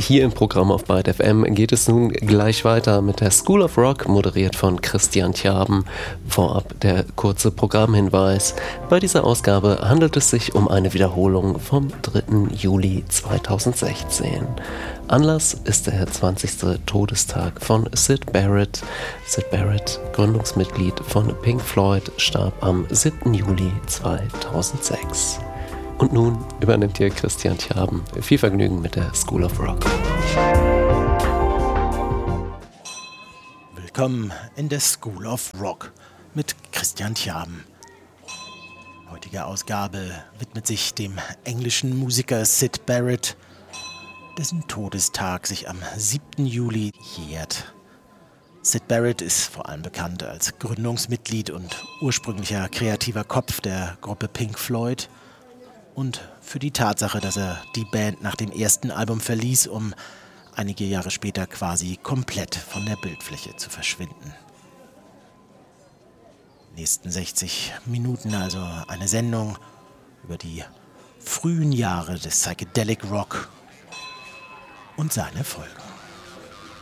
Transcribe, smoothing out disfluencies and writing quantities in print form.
Hier im Programm auf Byte FM geht es nun gleich weiter mit der School of Rock, moderiert von Christian Tjaben. Vorab der kurze Programmhinweis. Bei dieser Ausgabe handelt es sich um eine Wiederholung vom 3. Juli 2016. Anlass ist der 20. Todestag von Syd Barrett. Syd Barrett, Gründungsmitglied von Pink Floyd, starb am 7. Juli 2006. Und nun übernimmt hier Christian Tjaben. Viel Vergnügen mit der School of Rock. Willkommen in der School of Rock mit Christian Tjaben. Heutige Ausgabe widmet sich dem englischen Musiker Syd Barrett, dessen Todestag sich am 7. Juli jährt. Syd Barrett ist vor allem bekannt als Gründungsmitglied und ursprünglicher kreativer Kopf der Gruppe Pink Floyd und für die Tatsache, dass er die Band nach dem ersten Album verließ, um einige Jahre später quasi komplett von der Bildfläche zu verschwinden. Nächsten 60 Minuten also eine Sendung über die frühen Jahre des Psychedelic Rock und seine Folgen.